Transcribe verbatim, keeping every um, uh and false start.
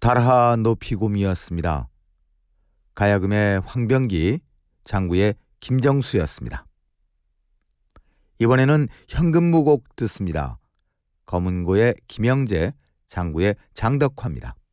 달하 높이곰이었습니다. 가야금의 황병기, 장구의 김정수였습니다. 이번에는 현금무곡 듣습니다. 검은고의 김영재, 장구의 장덕화입니다.